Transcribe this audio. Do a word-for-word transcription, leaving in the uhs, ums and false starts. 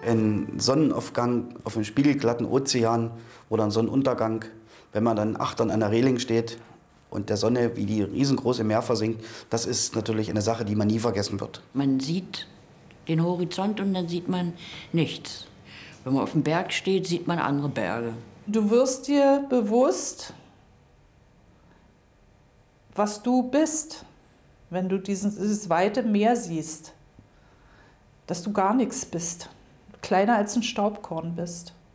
ein Sonnenaufgang auf einem spiegelglatten Ozean oder ein Sonnenuntergang, wenn man dann achtern an der Reling steht und der Sonne wie die riesengroße Meer versinkt, das ist natürlich eine Sache, die man nie vergessen wird. Man sieht den Horizont und dann sieht man nichts. Wenn man auf dem Berg steht, sieht man andere Berge. Du wirst dir bewusst, was du bist, wenn du diesen, dieses weite Meer siehst, dass du gar nichts bist, kleiner als ein Staubkorn bist.